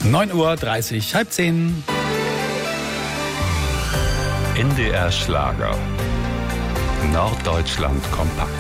9:30 Uhr, halb 10. NDR Schlager. Norddeutschland kompakt.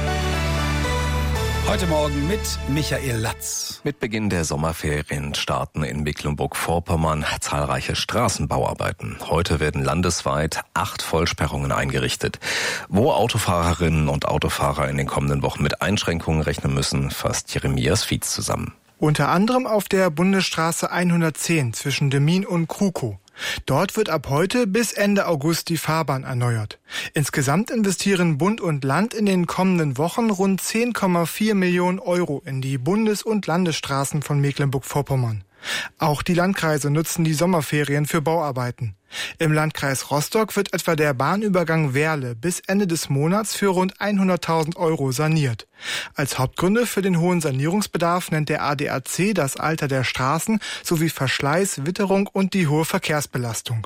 Heute Morgen mit Michael Latz. Mit Beginn der Sommerferien starten in Mecklenburg-Vorpommern zahlreiche Straßenbauarbeiten. Heute werden landesweit 8 Vollsperrungen eingerichtet. Wo Autofahrerinnen und Autofahrer in den kommenden Wochen mit Einschränkungen rechnen müssen, fasst Jeremias Fietz zusammen. Unter anderem auf der Bundesstraße 110 zwischen Demmin und Krukow. Dort wird ab heute bis Ende August die Fahrbahn erneuert. Insgesamt investieren Bund und Land in den kommenden Wochen rund 10,4 Millionen Euro in die Bundes- und Landesstraßen von Mecklenburg-Vorpommern. Auch die Landkreise nutzen die Sommerferien für Bauarbeiten. Im Landkreis Rostock wird etwa der Bahnübergang Werle bis Ende des Monats für rund 100.000 Euro saniert. Als Hauptgründe für den hohen Sanierungsbedarf nennt der ADAC das Alter der Straßen sowie Verschleiß, Witterung und die hohe Verkehrsbelastung.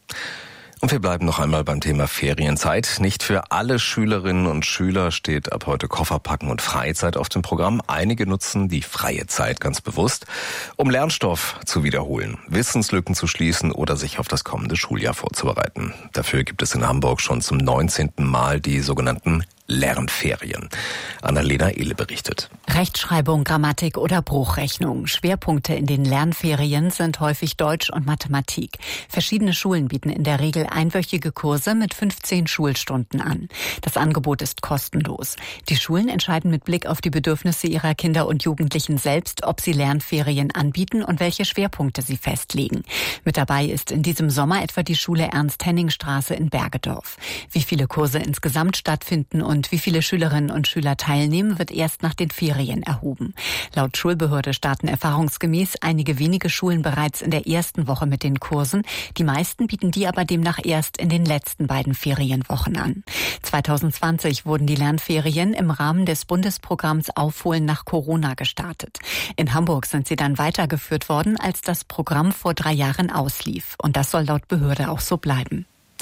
Und wir bleiben noch einmal beim Thema Ferienzeit. Nicht für alle Schülerinnen und Schüler steht ab heute Kofferpacken und Freizeit auf dem Programm. Einige nutzen die freie Zeit ganz bewusst, um Lernstoff zu wiederholen, Wissenslücken zu schließen oder sich auf das kommende Schuljahr vorzubereiten. Dafür gibt es in Hamburg schon zum 19. Mal die sogenannten Lernferien. Annalena Ehle berichtet. Rechtschreibung, Grammatik oder Bruchrechnung. Schwerpunkte in den Lernferien sind häufig Deutsch und Mathematik. Verschiedene Schulen bieten in der Regel einwöchige Kurse mit 15 Schulstunden an. Das Angebot ist kostenlos. Die Schulen entscheiden mit Blick auf die Bedürfnisse ihrer Kinder und Jugendlichen selbst, ob sie Lernferien anbieten und welche Schwerpunkte sie festlegen. Mit dabei ist in diesem Sommer etwa die Schule Ernst-Henning-Straße in Bergedorf. Wie viele Kurse insgesamt stattfinden und wie viele Schülerinnen und Schüler teilnehmen, wird erst nach den Ferien erhoben. Laut Schulbehörde starten erfahrungsgemäß einige wenige Schulen bereits in der ersten Woche mit den Kursen. Die meisten bieten die aber demnach erst in den letzten beiden Ferienwochen an. 2020 wurden die Lernferien im Rahmen des Bundesprogramms Aufholen nach Corona gestartet. In Hamburg sind sie dann weitergeführt worden, als das Programm vor 3 Jahren auslief. Und das soll laut Behörde auch so bleiben.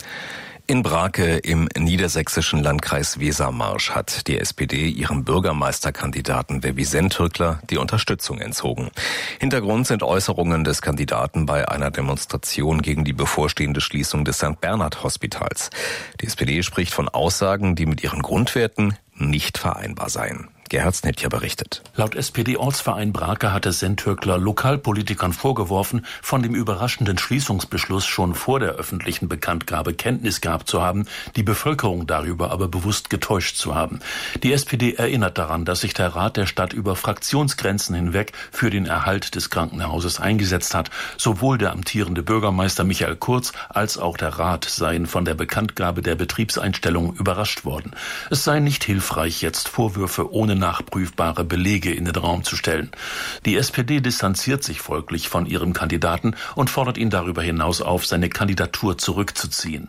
In Brake im niedersächsischen Landkreis Wesermarsch hat die SPD ihrem Bürgermeisterkandidaten Webby Sentürkler die Unterstützung entzogen. Hintergrund sind Äußerungen des Kandidaten bei einer Demonstration gegen die bevorstehende Schließung des St. Bernhard Hospitals. Die SPD spricht von Aussagen, die mit ihren Grundwerten nicht vereinbar seien. Gerhard Snitja berichtet. Laut SPD-Ortsverein Brake hatte Sentürkler Lokalpolitikern vorgeworfen, von dem überraschenden Schließungsbeschluss schon vor der öffentlichen Bekanntgabe Kenntnis gehabt zu haben, die Bevölkerung darüber aber bewusst getäuscht zu haben. Die SPD erinnert daran, dass sich der Rat der Stadt über Fraktionsgrenzen hinweg für den Erhalt des Krankenhauses eingesetzt hat. Sowohl der amtierende Bürgermeister Michael Kurz als auch der Rat seien von der Bekanntgabe der Betriebseinstellung überrascht worden. Es sei nicht hilfreich, jetzt Vorwürfe ohne nachprüfbare Belege in den Raum zu stellen. Die SPD distanziert sich folglich von ihrem Kandidaten und fordert ihn darüber hinaus auf, seine Kandidatur zurückzuziehen.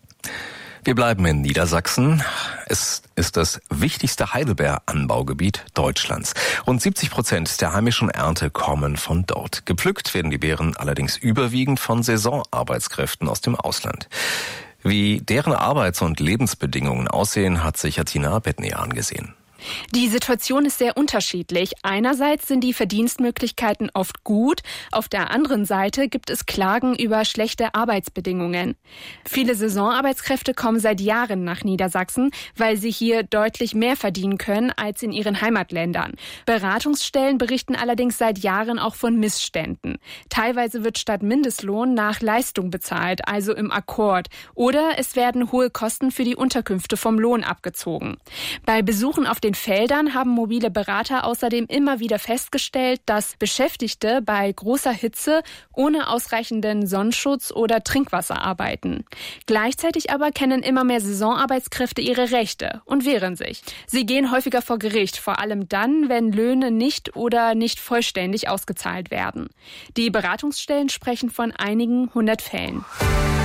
Wir bleiben in Niedersachsen. Es ist das wichtigste Heidelbeeranbaugebiet Deutschlands. Rund 70% der heimischen Ernte kommen von dort. Gepflückt werden die Beeren allerdings überwiegend von Saisonarbeitskräften aus dem Ausland. Wie deren Arbeits- und Lebensbedingungen aussehen, hat sich Atina Betnea angesehen. Die Situation ist sehr unterschiedlich. Einerseits sind die Verdienstmöglichkeiten oft gut, auf der anderen Seite gibt es Klagen über schlechte Arbeitsbedingungen. Viele Saisonarbeitskräfte kommen seit Jahren nach Niedersachsen, weil sie hier deutlich mehr verdienen können als in ihren Heimatländern. Beratungsstellen berichten allerdings seit Jahren auch von Missständen. Teilweise wird statt Mindestlohn nach Leistung bezahlt, also im Akkord. Oder es werden hohe Kosten für die Unterkünfte vom Lohn abgezogen. Bei Besuchen auf den Feldern haben mobile Berater außerdem immer wieder festgestellt, dass Beschäftigte bei großer Hitze ohne ausreichenden Sonnenschutz oder Trinkwasser arbeiten. Gleichzeitig aber kennen immer mehr Saisonarbeitskräfte ihre Rechte und wehren sich. Sie gehen häufiger vor Gericht, vor allem dann, wenn Löhne nicht oder nicht vollständig ausgezahlt werden. Die Beratungsstellen sprechen von einigen 100 Fällen.